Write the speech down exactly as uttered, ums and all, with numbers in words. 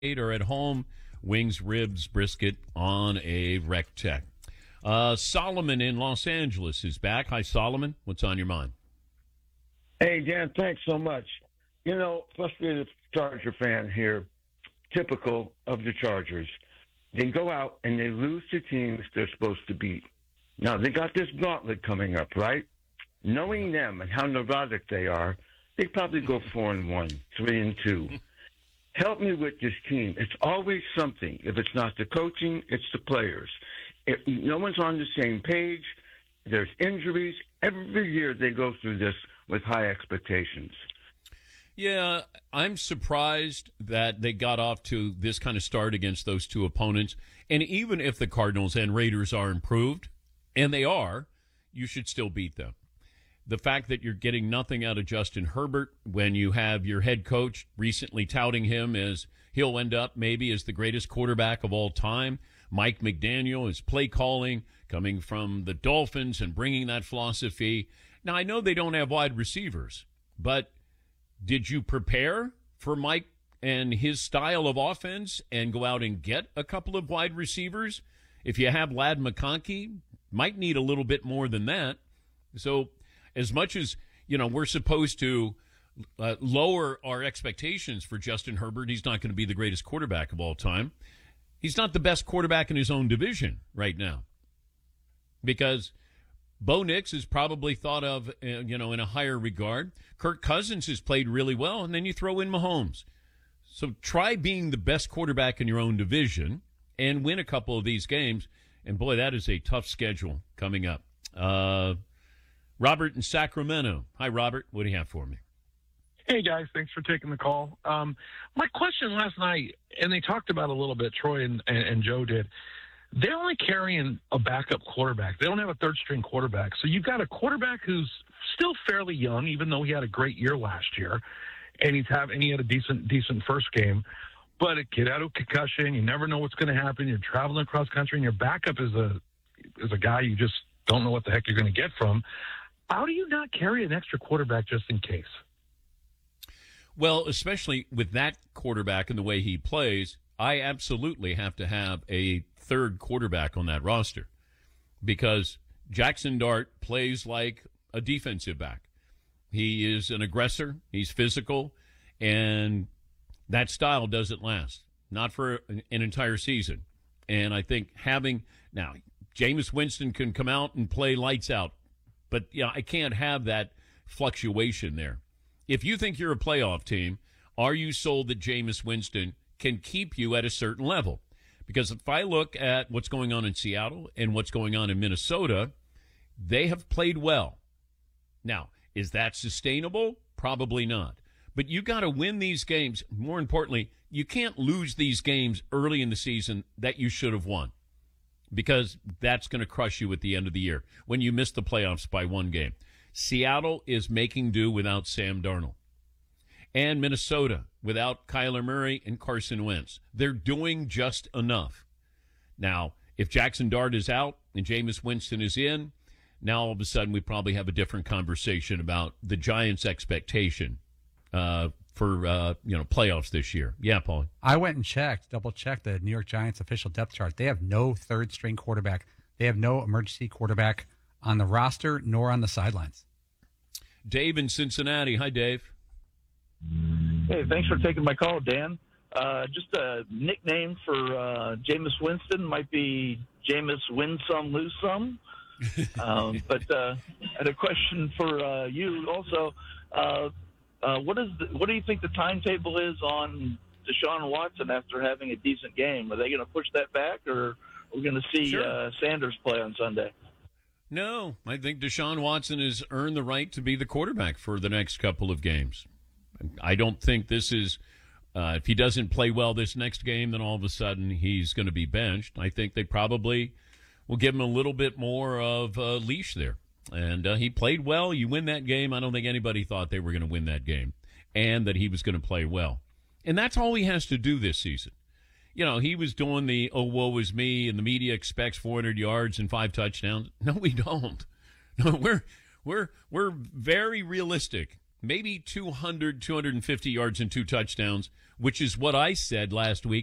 or at home, wings, ribs, brisket on a Rec Tech. Uh, Solomon in Los Angeles is back. Hi, Solomon. What's on your mind? Hey, Dan, thanks so much. You know, frustrated Charger fan here, typical of the Chargers. They go out and they lose to teams they're supposed to beat. Now, they got this gauntlet coming up, right? Knowing them and how neurotic they are, they probably go four and one, three and two. Help me with this team. It's always something. If it's not the coaching, it's the players. If no one's on the same page, there's injuries. Every year they go through this with high expectations. Yeah, I'm surprised that they got off to this kind of start against those two opponents. And even if the Cardinals and Raiders are improved, and they are, you should still beat them. The fact that you're getting nothing out of Justin Herbert when you have your head coach recently touting him as he'll end up maybe as the greatest quarterback of all time. Mike McDaniel is play calling, coming from the Dolphins and bringing that philosophy. Now, I know they don't have wide receivers, but did you prepare for Mike and his style of offense and go out and get a couple of wide receivers? If you have Ladd McConkey, might need a little bit more than that. So as much as, you know, we're supposed to uh, lower our expectations for Justin Herbert, he's not going to be the greatest quarterback of all time. He's not the best quarterback in his own division right now because Bo Nix is probably thought of, uh, you know, in a higher regard. Kirk Cousins has played really well, and then you throw in Mahomes. So try being the best quarterback in your own division and win a couple of these games. And, boy, that is a tough schedule coming up. Uh, Robert in Sacramento. Hi, Robert. What do you have for me? Hey, guys. Thanks for taking the call. Um, my question last night, and they talked about it a little bit, Troy and, and, and Joe did, they're only carrying a backup quarterback. They don't have a third-string quarterback. So you've got a quarterback who's still fairly young, even though he had a great year last year, and he's have, and he had a decent decent first game. But a kid out of concussion, you never know what's going to happen. You're traveling across country, and your backup is a is a guy you just don't know what the heck you're going to get from. How do you not carry an extra quarterback just in case? Well, especially with that quarterback and the way he plays, I absolutely have to have a third quarterback on that roster because Jackson Dart plays like a defensive back. He is an aggressor. He's physical, and that style doesn't last, not for an, an entire season. And I think having – now, Jameis Winston can come out and play lights out, but yeah, I can't have that fluctuation there. If you think you're a playoff team, are you sold that Jameis Winston can keep you at a certain level? Because if I look at what's going on in Seattle and what's going on in Minnesota, they have played well. Now, is that sustainable? Probably not. But you got to win these games. More importantly, you can't lose these games early in the season that you should have won because that's going to crush you at the end of the year when you miss the playoffs by one game. Seattle is making do without Sam Darnold. And Minnesota without Kyler Murray and Carson Wentz. They're doing just enough. Now, if Jackson Dart is out and Jameis Winston is in, now all of a sudden we probably have a different conversation about the Giants' expectation uh, for uh, you know playoffs this year. Yeah, Paul. I went and checked, double-checked the New York Giants official depth chart. They have no third-string quarterback. They have no emergency quarterback on the roster nor on the sidelines. Dave in Cincinnati. Hi, Dave. Hey, thanks for taking my call, Dan. Uh, just a nickname for uh, Jameis Winston might be Jameis Win Some, Lose Some. um, but uh, I had a question for uh, you also. Uh, uh, what is the, what do you think the timetable is on Deshaun Watson after having a decent game? Are they going to push that back, or are we going to see Sure. uh, Sanders play on Sunday? No, I think Deshaun Watson has earned the right to be the quarterback for the next couple of games. I don't think this is, uh, if he doesn't play well this next game, then all of a sudden he's going to be benched. I think they probably will give him a little bit more of a leash there. And uh, he played well. You win that game. I don't think anybody thought they were going to win that game and that he was going to play well. And that's all he has to do this season. You know, he was doing the, oh, woe is me, and the media expects four hundred yards and five touchdowns. No, we don't. No, we're we're we're very realistic maybe two hundred, two hundred fifty yards and two touchdowns, which is what I said last week.